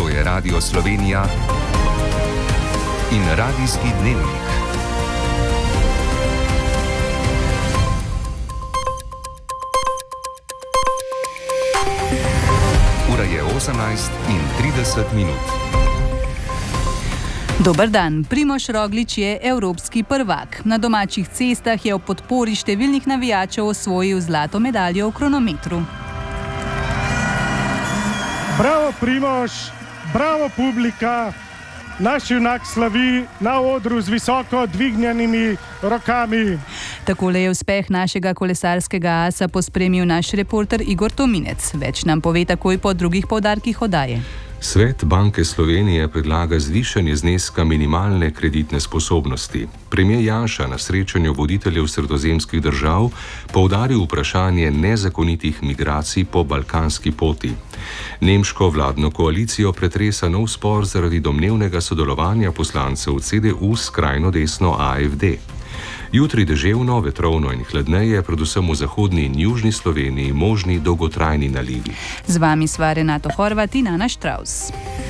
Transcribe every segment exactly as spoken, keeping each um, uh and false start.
To je Radio Slovenija in Radijski dnevnik. Ura je osemnajst in trideset minut. Dober dan, Primož Roglič je evropski prvak. Na domačih cestah je ob podpori številnih navijačev osvojil zlato medaljo v kronometru. Bravo Primož, bravo publika, naš junak slavi na odru z visoko dvignjenimi rokami. Takole je uspeh našega kolesarskega asa pospremil naš reporter Igor Tominec. Več nam pove takoj po drugih poudarkih oddaje. Svet Banke Slovenije predlaga zvišanje zneska minimalne kreditne sposobnosti. Premier Janša na srečanju voditeljev sredozemskih držav poudaril vprašanje nezakonitih migracij po balkanski poti. Nemško vladno koalicijo pretresa nov spor zaradi domnevnega sodelovanja poslancev C D U s skrajno desno A F D. Jutri deževno, vetrovno in hladneje, predvsem v zahodni in južni Sloveniji možni dolgotrajni nalivi. Z vami sva Renato Horvat in Ana Štravs.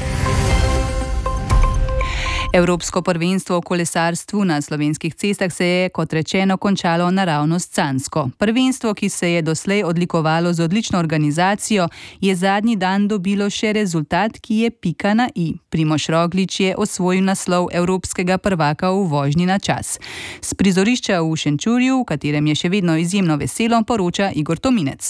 Evropsko prvenstvo v kolesarstvu na slovenskih cestah se je, kot rečeno, končalo naravnost sanjsko. Prvenstvo, ki se je doslej odlikovalo z odlično organizacijo, je zadnji dan dobilo še rezultat, ki je pika na i. Primož Roglič je osvojil naslov evropskega prvaka v vožnji na čas. S prizorišča v Šenčurju, v katerem je še vedno izjemno veselo, poroča Igor Tominec.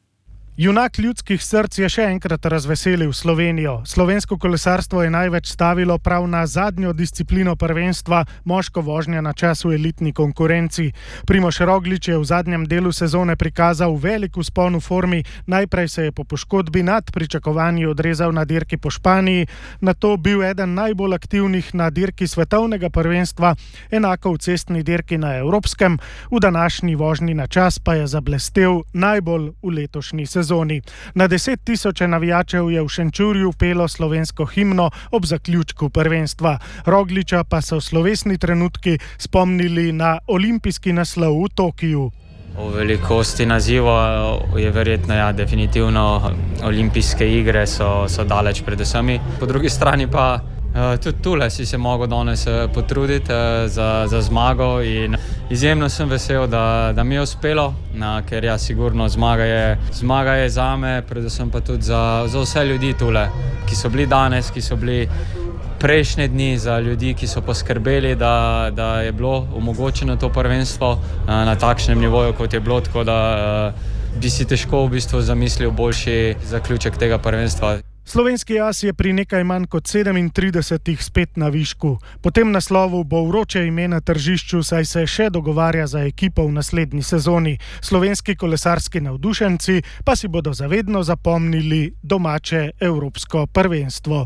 Junak ljudskih src je še enkrat razveselil Slovenijo. Slovensko kolesarstvo je največ stavilo prav na zadnjo disciplino prvenstva, moško vožnja na čas v elitni konkurenci. Primož Roglič je v zadnjem delu sezone prikazal velik vzpon v formi, najprej se je po poškodbi nad pričakovanji odrezal na dirki po Španiji, nato bil eden najbolj aktivnih na dirki svetovnega prvenstva, enako v cestni dirki na evropskem, v današnji vožnji na čas pa je zablestel najbolj v letošnji sezoni. Na deset tisoče navijačev je v Šenčurju pelo slovensko himno ob zaključku prvenstva. Rogliča pa so slovesni trenutki spomnili na olimpijski naslov v Tokiju. O velikosti naziva je verjetno, ja, definitivno olimpijske igre so, so daleč pred vsemi. Po drugi strani pa Uh, tudi tule si se mogel danes uh, potruditi uh, za, za zmago in izjemno sem vesel, da, da mi je uspelo, uh, ker ja, sigurno zmaga je, zmaga je zame, predvsem pa tudi za, za vse ljudi tule, ki so bili danes, ki so bili prejšnje dni, za ljudi, ki so poskrbeli, da, da je bilo omogočeno to prvenstvo uh, na takšnem nivoju, kot je bilo, tako da uh, bi si težko v bistvu zamislil boljši zaključek tega prvenstva. Slovenski as je pri nekaj manj kot sedemintridesetih spet na višku. Po tem naslovu bo vroče ime na tržišču, saj se še dogovarja za ekipo v naslednji sezoni. Slovenski kolesarski navdušenci pa si bodo zavedno zapomnili domače evropsko prvenstvo.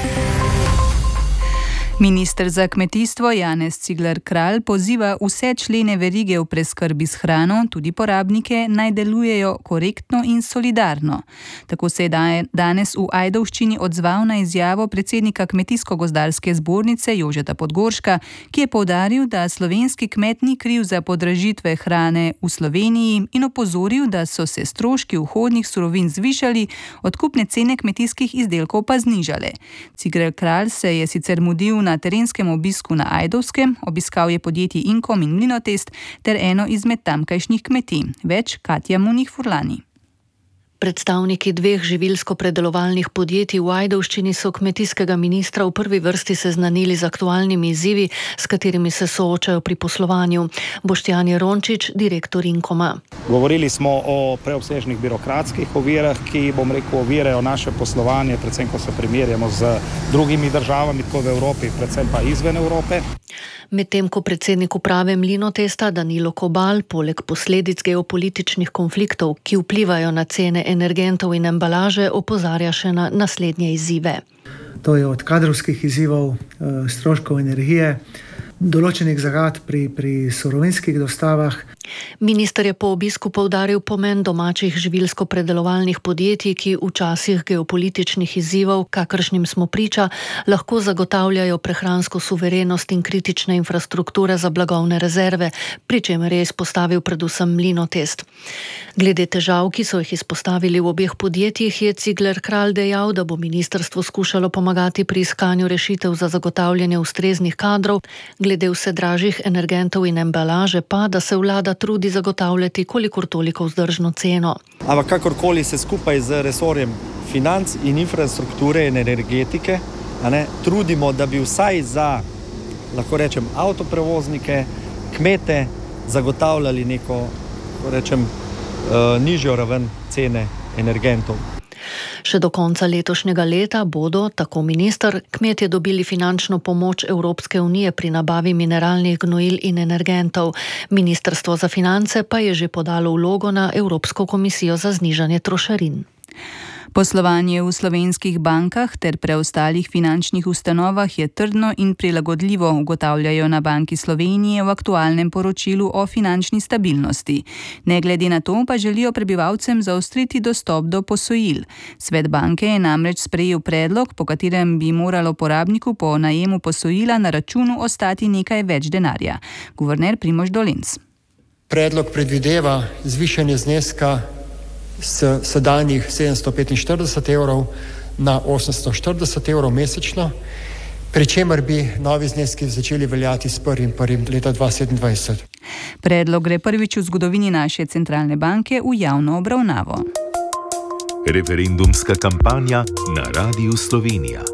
Minister za kmetijstvo Janez Cigler Kralj poziva vse člene verige v preskrbi s hrano, tudi porabnike, naj delujejo korektno in solidarno. Tako se je danes v Ajdovščini odzval na izjavo predsednika Kmetijsko-gozdarske zbornice Jožeta Podgorška, ki je poudaril, da slovenski kmet ni kriv za podražitve hrane v Sloveniji in opozoril, da so se stroški vhodnih surovin zvišali, odkupne cene kmetijskih izdelkov pa znižale. Cigler Kralj se je sicer mudil na terenskem obisku na Ajdovskem, obiskal je podjetji Inkom in Mlinotest ter eno izmed tamkajšnjih kmetij. Več Katja Munih-Furlani. Predstavniki dveh živilsko-predelovalnih podjetij v Ajdovščini so kmetijskega ministra v prvi vrsti seznanili z aktualnimi izzivi, s katerimi se soočajo pri poslovanju. Boštjan Jerončič, direktor Inkoma. Govorili smo o preobsežnih birokratskih ovirah, ki, bom rekel, ovirajo naše poslovanje, predvsem ko se primerjamo z drugimi državami, tako v Evropi, predvsem pa izven Evrope. Medtem ko predsednik uprave Mlinotesta Danilo Kobal poleg posledic geopolitičnih konfliktov, ki vplivajo na cene energentov in embalaže, opozarja še na naslednje izzive. To je od kadrovskih izzivov, stroškov energije, določenih zagad pri, pri surovinskih dostavah Minister je po obisku poudaril pomen domačih živilsko-predelovalnih podjetij, ki v časih geopolitičnih izzivov, kakršnim smo priča, lahko zagotavljajo prehransko suverenost in kritične infrastrukture za blagovne rezerve, pri čemer je izpostavil predvsem Mlinotest. Glede težav, ki so jih izpostavili v obeh podjetjih, je Cigler Kralj dejal, da bo ministrstvo skušalo pomagati pri iskanju rešitev za zagotavljanje ustreznih kadrov, glede vse dražjih energentov in embalaže pa, da se vlada trudi zagotavljati kolikor toliko vzdržno ceno. Ampak kakorkoli se skupaj z resorjem financ in infrastrukture in energetike, a ne, trudimo, da bi vsaj za, lahko rečem, avtoprevoznike, kmete zagotavljali neko, lahko rečem, uh, nižjo raven cene energentov. Še do konca letošnjega leta bodo, tako minister, kmetje dobili finančno pomoč Evropske unije pri nabavi mineralnih gnojil in energentov. Ministrstvo za finance pa je že podalo vlogo na Evropsko komisijo za znižanje trošarin. Poslovanje v slovenskih bankah ter preostalih finančnih ustanovah je trdno in prilagodljivo, ugotavljajo na Banki Slovenije v aktualnem poročilu o finančni stabilnosti. Ne glede na to pa želijo prebivalcem zaostriti dostop do posojil. Svet banke je namreč sprejel predlog, po katerem bi moralo porabniku po najemu posojila na računu ostati nekaj več denarja. Guverner Primož Dolenc. Predlog predvideva zvišanje zneska s sedanjih sedemsto petinštirideset evrov na osemsto štirideset evrov mesečno, pri čemer bi novi zneski začeli veljati s prvim prvim leta dva tisoč sedemindvajset. Predlog gre prvič v zgodovini naše centralne banke v javno obravnavo. Referendumska kampanja na Radiu Slovenija.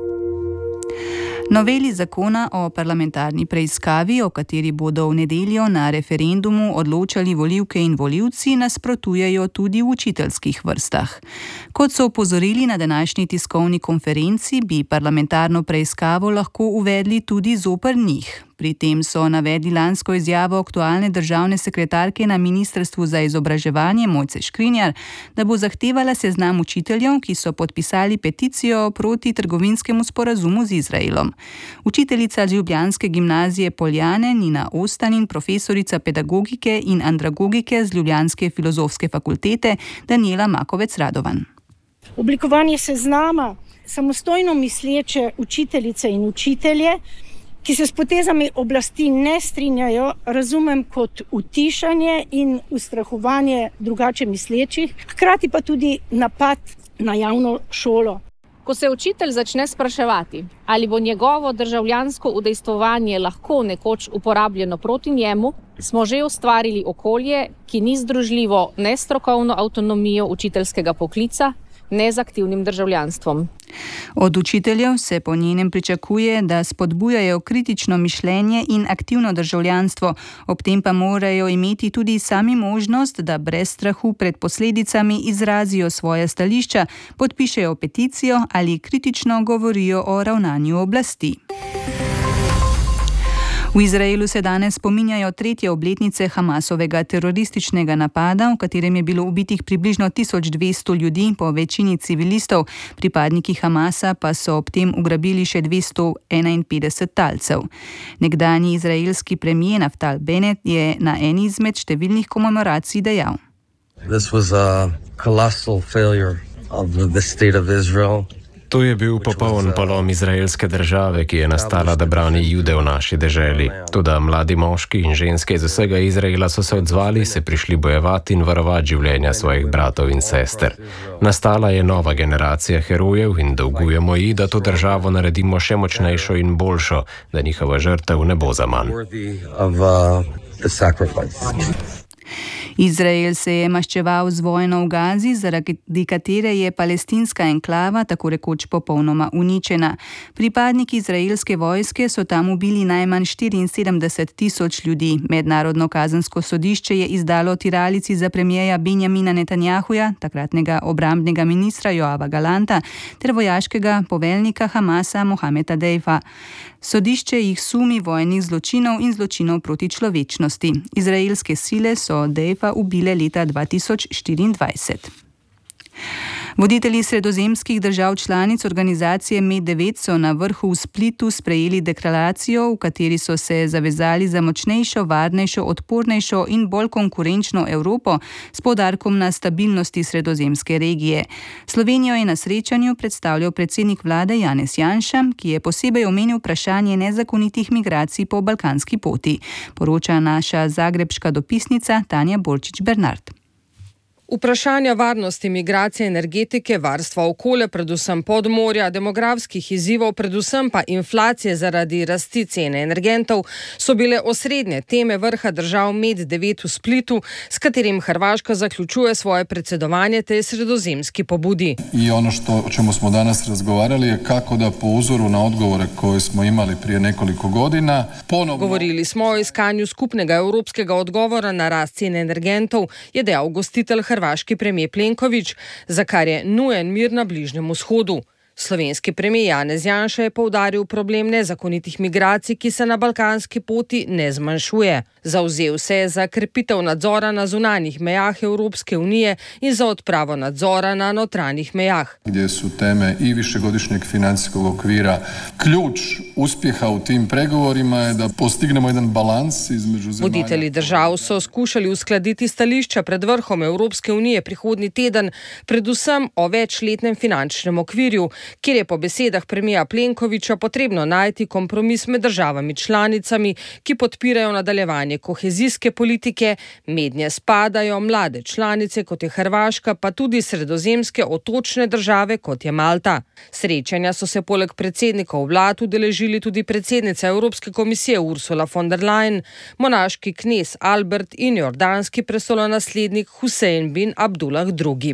Noveli zakona o parlamentarni preiskavi, o kateri bodo v nedeljo na referendumu odločali volivke in volivci, nasprotujejo tudi v učiteljskih vrstah. Kot so opozorili na današnji tiskovni konferenci, bi parlamentarno preiskavo lahko uvedli tudi zoper njih. Pri tem so navedli lansko izjavo aktualne državne sekretarke na Ministrstvu za izobraževanje Mojce Škrinjar, da bo zahtevala seznam učiteljev, ki so podpisali peticijo proti trgovinskemu sporazumu z Izraelom. Učiteljica ljubljanske gimnazije Poljane Nina Ostanin, profesorica pedagogike in andragogike z ljubljanske filozofske fakultete Daniela Makovec Radovan. Oblikovanje seznama samostojno misleče učiteljice in učitelje, ki se s potezami oblasti ne strinjajo, razumem kot utišanje in ustrahovanje drugače mislečih, hkrati pa tudi napad na javno šolo. Ko se učitelj začne spraševati, ali bo njegovo državljansko udejstvovanje lahko nekoč uporabljeno proti njemu, smo že ustvarili okolje, ki ni združljivo ne s strokovno avtonomijo učiteljskega poklica, ne z aktivnim državljanstvom. Od učiteljev se po njenem pričakuje, da spodbujajo kritično mišljenje in aktivno državljanstvo, ob tem pa morajo imeti tudi sami možnost, da brez strahu pred posledicami izrazijo svoje stališča, podpišejo peticijo ali kritično govorijo o ravnanju oblasti. V Izraelu se danes spominjajo tretje obletnice Hamasovega terorističnega napada, v katerem je bilo ubitih približno tisoč dvesto ljudi, po večini civilistov, pripadniki Hamasa pa so ob tem ugrabili še dvesto enainpetdeset talcev. Nekdanji izraelski premier Naftali Bennett je na eni izmed številnih komemoracij dejal: This was a colossal failure of the state of Israel. To je bil popoln polom izraelske države, ki je nastala, da brani Jude v naši deželi. Toda mladi moški in ženske iz vsega Izraela so se odzvali, se prišli bojevati in varovati življenja svojih bratov in sester. Nastala je nova generacija herojev in dolgujemo ji, da to državo naredimo še močnejšo in boljšo, da njihova žrtev ne bo zaman. Izrael se je maščeval z vojno v Gazi, zaradi katere je palestinska enklava tako rekoč popolnoma uničena. Pripadniki izraelske vojske so tam ubili najmanj štiriinsedemdeset tisoč ljudi. Mednarodno kazensko sodišče je izdalo tiralici za premierja Benjamina Netanjahuja, takratnega obrambnega ministra Joava Galanta, ter vojaškega poveljnika Hamasa Mohameda Deifa. Sodišče jih sumi vojnih zločinov in zločinov proti človečnosti. Izraelske sile so Deifa ubile leta dva tisoč štiriindvajset. Voditelji sredozemskih držav članic organizacije Med devet so na vrhu v Splitu sprejeli deklaracijo, v kateri so se zavezali za močnejšo, varnejšo, odpornejšo in bolj konkurenčno Evropo s poudarkom na stabilnosti sredozemske regije. Slovenijo je na srečanju predstavljal predsednik vlade Janez Janša, ki je posebej omenil vprašanje nezakonitih migracij po balkanski poti, poroča naša zagrebška dopisnica Tanja Bolčič-Bernard. Vprašanja varnosti, migracije, energetike, varstva okolja, predvsem podmorja, demografskih izzivov, predvsem pa inflacije zaradi rasti cene energentov so bile osrednje teme vrha držav Med devet v Splitu, s katerim Hrvaška zaključuje svoje predsedovanje tej sredozemski pobudi. I ono što, o čemu smo danas razgovarali je kako da po uzoru na odgovore koje smo imali prije nekoliko godina ponovno... Govorili smo o iskanju skupnega evropskega odgovora na rast cene energentov, je dejal gostitelj hrvaški premijer Plenković, za kar je nujen mir na Bližnjem vzhodu. Slovenski premijer Janez Janša je poudaril problem nezakonitih migracij, ki se na balkanski poti ne zmanjšuje. Zavzel se je za krepitev nadzora na zunanjih mejah Evropske unije in za odpravo nadzora na notranjih mejah. Gdje su teme i višegodišnjeg financijskog okvira ključ uspjeha u tim pregovorima je da postignemo jedan balans između zemalja. Voditelji držav so skušali uskladiti stališča pred vrhom Evropske unije prihodnji teden, predvsem o večletnem finančnem okvirju, kjer je po besedah premijera Plenkovića potrebno najti kompromis med državami članicami, ki podpirajo nadaljevanje kohezijske politike, mednje spadajo mlade članice, kot je Hrvaška, pa tudi sredozemske otočne države, kot je Malta. Srečanja so se poleg predsednikov vlad udeležili tudi predsednica Evropske komisije Ursula von der Leyen, monaški knez Albert in jordanski prestolonaslednik Husein bin Abdullah drugi.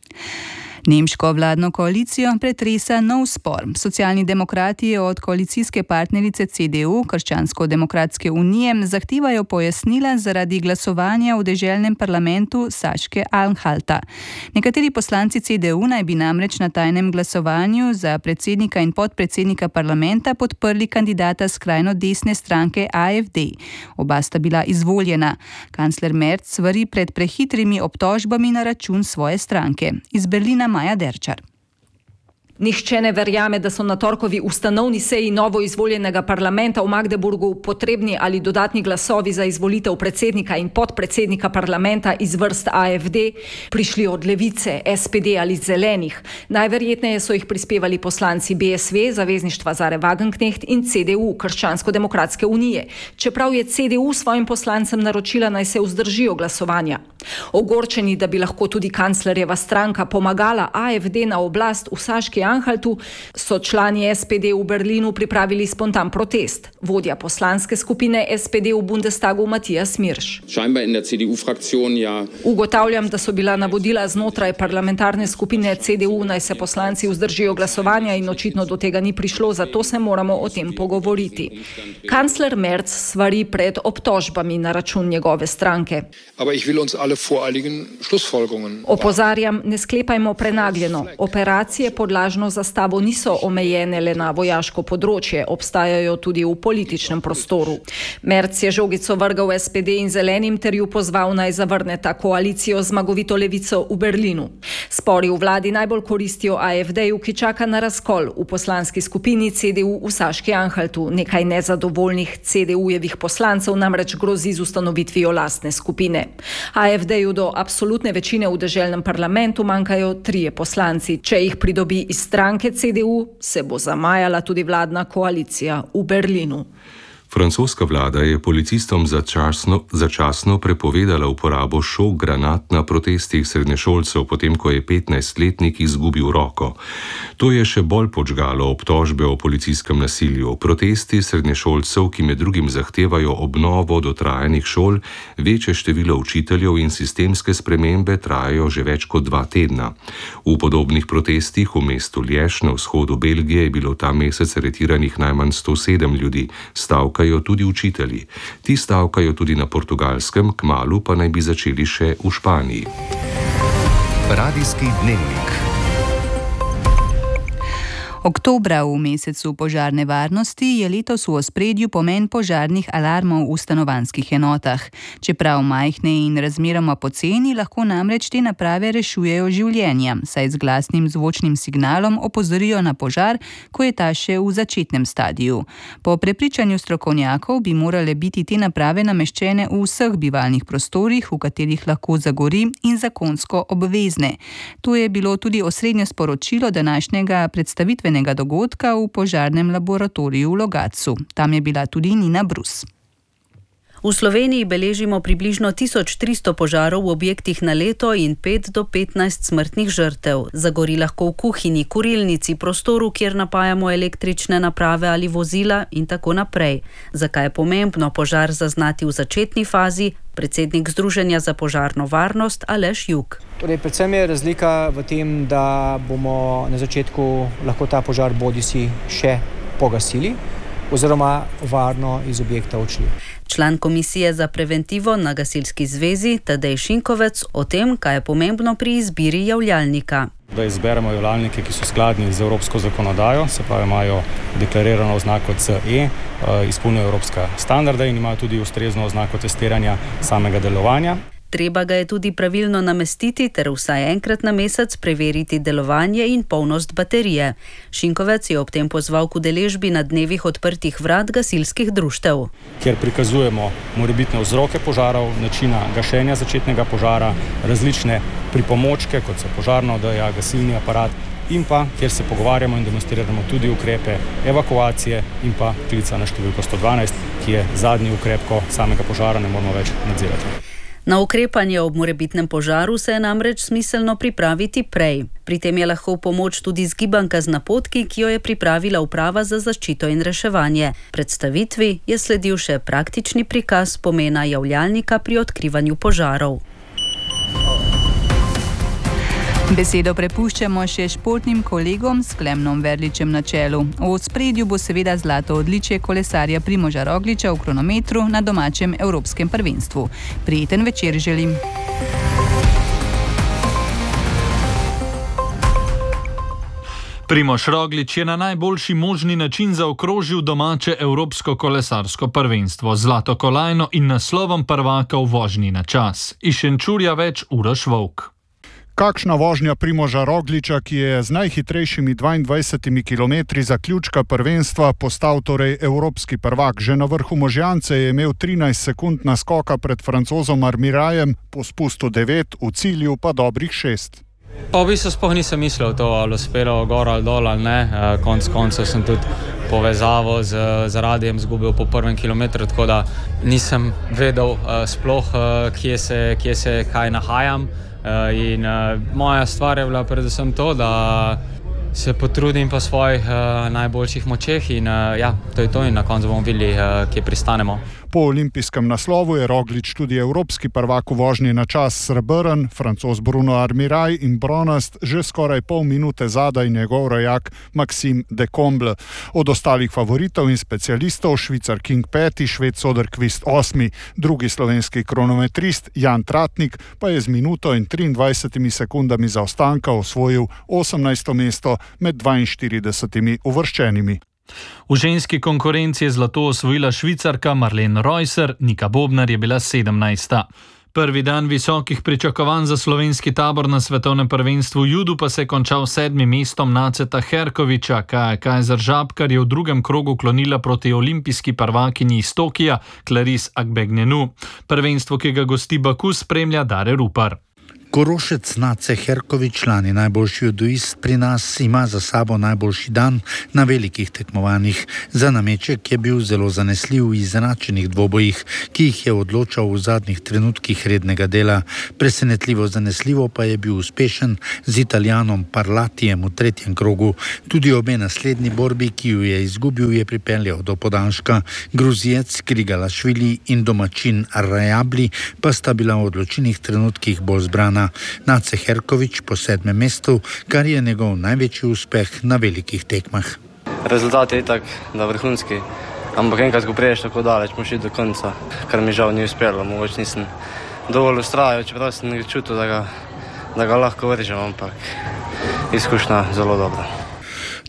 Nemško vladno koalicijo pretresa nov spor. Socialni demokrati od koalicijske partnerice C D U, Krščansko-demokratske unije, zahtevajo pojasnila zaradi glasovanja v deželnem parlamentu Saške Anhalta. Nekateri poslanci C D U naj bi namreč na tajnem glasovanju za predsednika in podpredsednika parlamenta podprli kandidata skrajno desne stranke A F D. Oba sta bila izvoljena. Kancler Merz svari pred prehitrimi obtožbami na račun svoje stranke. Iz Berlina Maja Derčar. Nihče ne verjame, da so na torkovi ustanovni seji novo izvoljenega parlamenta v Magdeburgu potrebni ali dodatni glasovi za izvolitev predsednika in podpredsednika parlamenta iz vrst A F D prišli od Levice, S P D ali Zelenih. Najverjetneje so jih prispevali poslanci B S V, Zavezništva Zare Wagenknecht in C D U, Krščansko-demokratske unije, čeprav je C D U svojim poslancem naročila, naj se vzdržijo glasovanja. Ogorčeni, da bi lahko tudi kanclerjeva stranka pomagala A F D na oblast v Saški Anhaltu, so člani S P D v Berlinu pripravili spontan protest. Vodja poslanske skupine S P D v Bundestagu Matijas Mirš. Ugotavljam, da so bila navodila znotraj parlamentarne skupine C D U, naj se poslanci vzdržijo glasovanja in očitno do tega ni prišlo, zato se moramo o tem pogovoriti. Kancler Merz svari pred obtožbami na račun njegove stranke. Opozarjam, ne sklepajmo prenagljeno. Operacije pod lažno zastavo niso omejene le na vojaško področje, obstajajo tudi v političnem prostoru. Merz je žogico vrgal S P D in Zelenim ter ju pozval, naj zavrneta koalicijo zmagovito levico v Berlinu. Spori v vladi najbolj koristijo A F D-ju, ki čaka na razkol v poslanski skupini C D U v Saški Anhaltu. Nekaj nezadovoljnih C D U-jevih poslancev namreč grozi z ustanovitvijo lastne skupine. A F D-ju do absolutne večine v deželnem parlamentu manjkajo trije poslanci. Če jih pridobi iz stranke C D U, se bo zamajala tudi vladna koalicija v Berlinu. Francoska vlada je policistom začasno, začasno prepovedala uporabo šok granat na protestih srednješolcev, potem ko je petnajstletnik izgubil roko. To je še bolj podžgalo obtožbe o policijskem nasilju. Protesti srednješolcev, ki med drugim zahtevajo obnovo dotrajanih šol, večje število učiteljev in sistemske spremembe trajajo že več kot dva tedna. V podobnih protestih v mestu Liež na vzhodu Belgije je bilo ta mesec aretiranih najmanj sto sedem ljudi. Stavka tudi učitelji. Ti stavkajo tudi na Portugalskem, kmalu pa naj bi začeli še v Španiji. Radijski dnevnik. Oktobra, v mesecu požarne varnosti, je letos v ospredju pomen požarnih alarmov v stanovanjskih enotah. Čeprav majhne in razmeroma poceni, lahko namreč te naprave rešujejo življenja, saj z glasnim zvočnim signalom opozorijo na požar, ko je ta še v začetnem stadiju. Po prepričanju strokovnjakov bi morale biti te naprave nameščene v vseh bivalnih prostorih, v katerih lahko zagori, in zakonsko obvezne. To je bilo tudi osrednje sporočilo današnjega predstavitvenega dogodka v požarnem laboratoriju v Logatcu. Tam je bila tudi Nina Brus. V Sloveniji beležimo približno tisoč tristo požarov v objektih na leto in pet do petnajst smrtnih žrtev. Zagori lahko v kuhinji, kurilnici, prostoru, kjer napajamo električne naprave ali vozila in tako naprej. Zakaj je pomembno požar zaznati v začetni fazi? Predsednik Združenja za požarno varnost Aleš Jug. Torej, predvsem je razlika v tem, da bomo na začetku lahko ta požar bodisi še pogasili oziroma varno iz objekta odšli. Član Komisije za preventivo na Gasilski zvezi Tadej Šinkovec o tem, kaj je pomembno pri izbiri javljalnika. Da izberemo javljalnike, ki so skladni z evropsko zakonodajo, se pravi imajo deklarirano oznako C E, izpolnjujejo evropska standarda in imajo tudi ustrezno oznako testiranja samega delovanja. Treba ga je tudi pravilno namestiti ter vsaj enkrat na mesec preveriti delovanje in polnost baterije. Šinkovec je ob tem pozval k udeležbi na dnevih odprtih vrat gasilskih društev. Kjer prikazujemo morebitne vzroke požarov, načina gašenja začetnega požara, različne pripomočke, kot so požarna odeja, gasilni aparat, in pa kjer se pogovarjamo in demonstriramo tudi ukrepe evakuacije in pa klica na številko sto dvanajst, ki je zadnji ukrep, ko samega požara ne moramo več nadzirati. Na ukrepanje ob morebitnem požaru se je namreč smiselno pripraviti prej. Pri tem je lahko v pomoč tudi zgibanka z napotki, ki jo je pripravila Uprava za zaščito in reševanje. Predstavitvi je sledil še praktični prikaz pomena javljalnika pri odkrivanju požarov. Besedo prepuščamo še športnim kolegom s Klemnom Verličem na čelu. V ospredju bo seveda zlato odličje kolesarja Primoža Rogliča v kronometru na domačem evropskem prvenstvu. Prijeten večer želim. Primož Roglič je na najboljši možni način zaokrožil domače evropsko kolesarsko prvenstvo, zlato kolajno in naslovom prvaka v vožnji na čas. Iz Šenčurja več Uroš Volk. Kakšna vožnja Primoža Rogliča, ki je z najhitrejšimi dvaindvajsetimi kilometri zaključka prvenstva postal torej evropski prvak. Že na vrhu Možjance je imel trinajst sekund naskoka pred Francozom Armirajem, po spustu devet, v cilju pa dobrih šest. Pa v bistvu sploh nisem mislil to, ali uspelo gor ali dol ali ne. Konc koncev sem tudi povezavo z, z radijem zgubil po prvem kilometru, tako da nisem vedel sploh, kje se, kje se kaj nahajam. Uh, in uh, moja stvar je bila predvsem to, da se potrudim po svojih uh, najboljših močeh in uh, ja, to je to in na koncu bomo videli, uh, kje pristanemo. Po olimpijskem naslovu je Roglič tudi evropski prvak v vožnji na čas srebrn, Francoz Bruno Armiraj in bronast že skoraj pol minute zadaj njegov rojak Maxime de Comble. Od ostalih favoritov in specialistov Švicar King peti, Šved Soderqvist osmi, drugi slovenski kronometrist Jan Tratnik pa je z minuto in triindvajsetimi sekundami zaostanka osvojil osemnajsto mesto med dvainštiridesetimi uvrščenimi. V ženski konkurenci je zlato osvojila Švicarka Marlene Reusser, Nika Bobnar je bila sedemnajsta. Prvi dan visokih pričakovanj za slovenski tabor na svetovnem prvenstvu judu pa se je končal sedmim mestom Naceta Herkoviča. Kajzer Žabkar je v drugem krogu klonila proti olimpijski prvakinji iz Tokija, Clarisse Agbegnenu. Prvenstvo, ki ga gosti Baku, spremlja Dare Rupar. Korošec Nace Herkovič, lani najboljši judoist pri nas, ima za sabo najboljši dan na velikih tekmovanjih. Za nameček je bil zelo zanesljiv v izenačenih dvobojih, ki jih je odločal v zadnjih trenutkih rednega dela. Presenetljivo zanesljivo pa je bil uspešen z Italijanom Parlatijem v tretjem krogu. Tudi obe naslednji borbi, ki ju je izgubil, je pripeljal do podaljška. Gruzijec Grigalašvili in domačin Rajabli pa sta bila v odločilnih trenutkih bolj zbrana. Nace Herkovič po sedmem mestu, kar je njegov največji uspeh na velikih tekmah. Rezultat je itak da vrhunski, ampak enkrat, ko priješ tako daleč, moš iti do konca, kar mi žal ni uspelo. Mogoče nisem dovolj ustrajal, čeprav sem nekaj čutil, da ga, da ga lahko vržem, ampak izkušnja zelo dobra.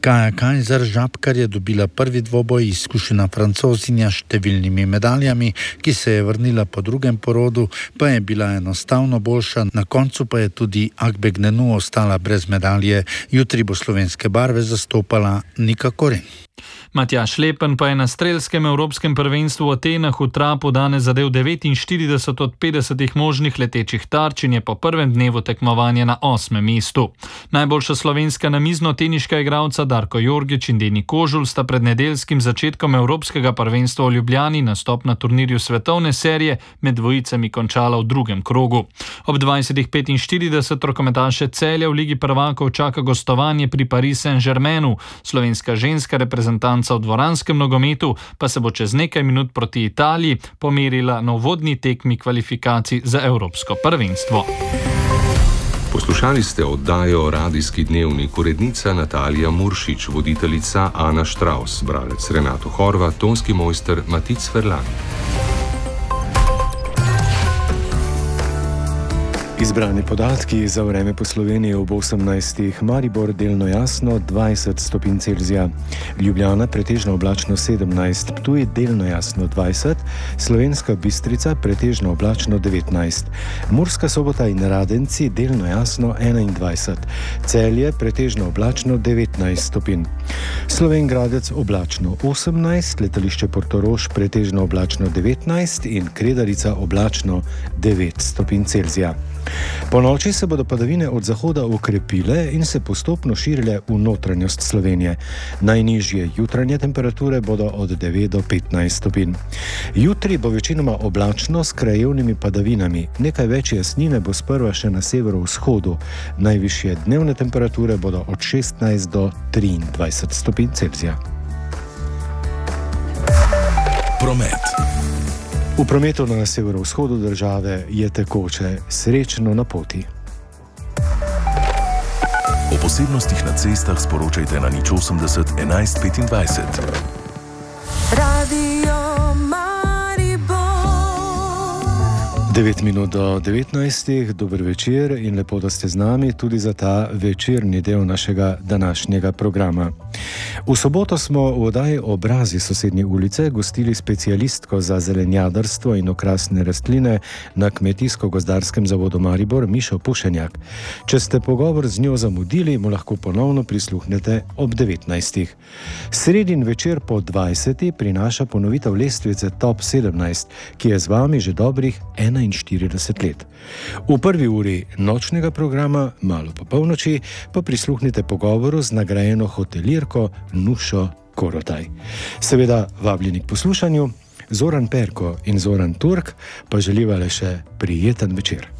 Kaja Kajzer Žabkar je dobila prvi dvoboj, izkušena Francozinja s številnimi medaljami, ki se je vrnila po drugem porodu, pa je bila enostavno boljša, na koncu pa je tudi Agbegnenu ostala brez medalje. Jutri bo slovenske barve zastopala Nika Koren. Matjaž Lepen pa je na strelskem evropskem prvenstvu v Atenah v trapu danes zadev devetinštirideset od petdesetih možnih letečih tarč in je po prvem dnevu tekmovanja na osmem mestu. Najboljša slovenska namizno-teniška igralca Darko Jorgič in Deni Kožul sta pred nedeljskim začetkom evropskega prvenstva v Ljubljani nastop na turnirju svetovne serije med dvojicami končala v drugem krogu. Ob dvajsetih petinštirideset rokometaše Celja v Ligi prvakov čaka gostovanje pri Paris Saint-Germainu. Slovenska ženska reprezentanca v dvoranskem nogometu pa se bo čez nekaj minut proti Italiji pomerila na uvodni tekmi kvalifikacij za evropsko prvenstvo. Poslušali ste oddajo Radijski dnevnik, urednica Natalija Muršič, voditeljica Ana Štravs, bralec Renato Horvat, tonski mojster Matic Ferlan. Izbrani podatki za vreme po Sloveniji ob osemnajstih. Maribor delno jasno dvajset stopinj Celzija, Ljubljana pretežno oblačno sedemnajst, Ptuj delno jasno dvajset, Slovenska Bistrica pretežno oblačno devetnajst, Murska Sobota in Radenci delno jasno enaindvajset, Celje pretežno oblačno devetnajst stopinj, Slovenj Gradec oblačno osemnajst, letališče Portorož pretežno oblačno devetnajst in Kredarica oblačno devet stopinj Celzija. Po noči se bodo padavine od zahoda okrepile in se postopno širile v notranjost Slovenije. Najnižje jutranje temperature bodo od devet do petnajst stopinj. Jutri bo večinoma oblačno s krajevnimi padavinami. Nekaj več jasnine bo sprva še na severovzhodu. Najvišje dnevne temperature bodo od šestnajst do triindvajset stopinj Celzija. Promet. V prometu na severovzhodu države je tekoče, srečno na poti. O posebnostih na cestah sporočajte na nič osemdeset enajst petindvajset. Radio devet minut do devetnajstih, dober večer in lepo, da ste z nami tudi za ta večerni del našega današnjega programa. V soboto smo v oddaji Obrazi sosednje ulice gostili specialistko za zelenjadarstvo in okrasne rastline na Kmetijsko-gozdarskem zavodu Maribor Mišo Pušenjak. Če ste pogovor z njo zamudili, mu lahko ponovno prisluhnete ob devetnajstih. Sredin večer po dvajseti prinaša ponovitev lestvice Top sedemnajst, ki je z vami že dobrih enainštirideset let. V prvi uri nočnega programa, malo po polnoči, pa prisluhnite pogovoru z nagrajeno hotelirko Nušo Korotaj. Seveda vabljeni k poslušanju, Zoran Perko in Zoran Turk pa želiva le še prijeten večer.